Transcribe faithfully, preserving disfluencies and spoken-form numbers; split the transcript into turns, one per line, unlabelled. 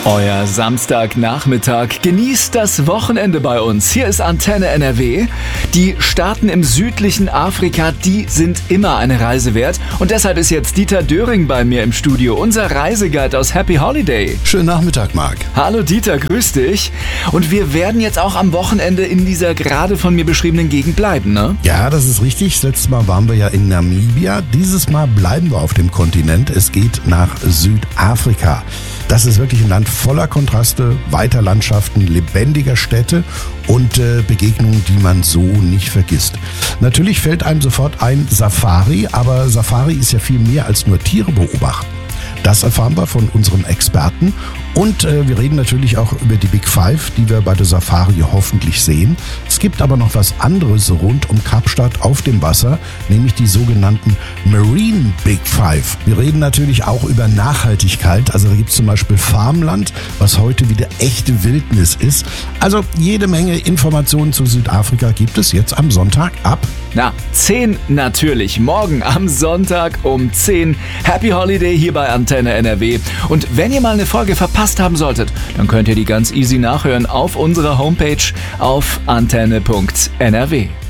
Euer Samstagnachmittag. Genießt das Wochenende bei uns. Hier ist Antenne N R W. Die Staaten im südlichen Afrika, die sind immer eine Reise wert. Und deshalb ist jetzt Dieter Döring bei mir im Studio, unser Reiseguide aus Happy Holiday.
Schönen Nachmittag, Marc.
Hallo Dieter, grüß dich. Und wir werden jetzt auch am Wochenende in dieser gerade von mir beschriebenen Gegend bleiben, ne?
Ja, das ist richtig. Letztes Mal waren wir ja in Namibia. Dieses Mal bleiben wir auf dem Kontinent. Es geht nach Südafrika. Das ist wirklich ein Land voller Kontraste, weiter Landschaften, lebendiger Städte und äh, Begegnungen, die man so nicht vergisst. Natürlich fällt einem sofort ein Safari, aber Safari ist ja viel mehr als nur Tiere beobachten. Das erfahren wir von unserem Experten und äh, wir reden natürlich auch über die Big Five, die wir bei der Safari hoffentlich sehen. Es gibt aber noch was anderes rund um Kapstadt auf dem Wasser, nämlich die sogenannten Marine Big Five. Wir reden natürlich auch über Nachhaltigkeit, also da gibt es zum Beispiel Farmland, was heute wieder echte Wildnis ist. Also jede Menge Informationen zu Südafrika gibt es jetzt am Sonntag ab.
Na, zehn natürlich. Morgen am Sonntag um zehn. Happy Holiday hier bei Antenne N R W. Und wenn ihr mal eine Folge verpasst haben solltet, dann könnt ihr die ganz easy nachhören auf unserer Homepage auf antenne punkt n r w.